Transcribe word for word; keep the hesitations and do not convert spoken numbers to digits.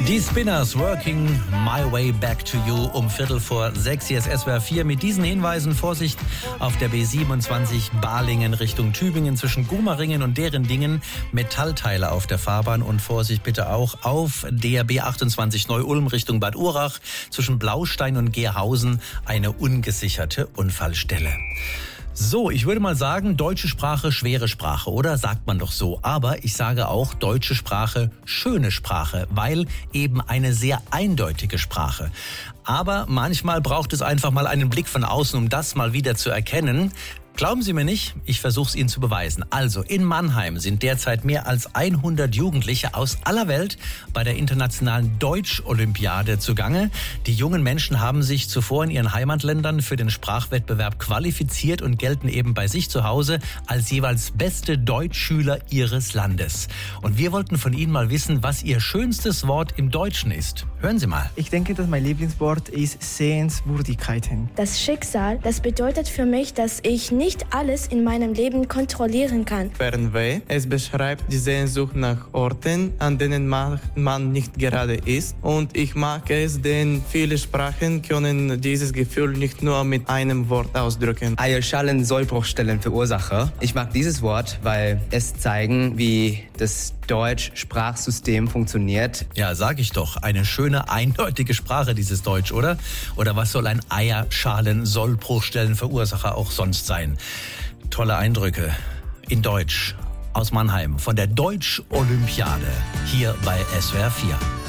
Die Spinners, Working My Way Back to You um Viertel vor sechs. Hier ist S W R vier mit diesen Hinweisen. Vorsicht auf der B siebenundzwanzig Balingen Richtung Tübingen zwischen Gumaringen und Derendingen. Metallteile auf der Fahrbahn und Vorsicht bitte auch auf der B achtundzwanzig Neu-Ulm Richtung Bad Urach zwischen Blaustein und Gerhausen eine ungesicherte Unfallstelle. So, ich würde mal sagen, deutsche Sprache, schwere Sprache, oder? Sagt man doch so. Aber ich sage auch, deutsche Sprache, schöne Sprache, weil eben eine sehr eindeutige Sprache. Aber manchmal braucht es einfach mal einen Blick von außen, um das mal wieder zu erkennen. Glauben Sie mir nicht, ich versuche es Ihnen zu beweisen. Also, in Mannheim sind derzeit mehr als hundert Jugendliche aus aller Welt bei der internationalen Deutsch-Olympiade zugange. Die jungen Menschen haben sich zuvor in ihren Heimatländern für den Sprachwettbewerb qualifiziert und gelten eben bei sich zu Hause als jeweils beste Deutschschüler ihres Landes. Und wir wollten von Ihnen mal wissen, was Ihr schönstes Wort im Deutschen ist. Hören Sie mal. Ich denke, dass mein Lieblingswort ist Sehenswürdigkeiten. Das Schicksal, das bedeutet für mich, dass ich nicht nicht alles in meinem Leben kontrollieren kann. Fernweh, es beschreibt die Sehnsucht nach Orten, an denen man nicht gerade ist. Und ich mag es, denn viele Sprachen können dieses Gefühl nicht nur mit einem Wort ausdrücken. Eierschalen Sollbruchstellen verursache. Ich mag dieses Wort, weil es zeigen, wie das Deutsch-Sprachsystem funktioniert. Ja, sag ich doch. Eine schöne, eindeutige Sprache, dieses Deutsch, oder? Oder was soll ein Eierschalen-Sollbruchstellen-Verursacher auch sonst sein? Tolle Eindrücke in Deutsch aus Mannheim von der Deutsch-Olympiade hier bei S W R vier.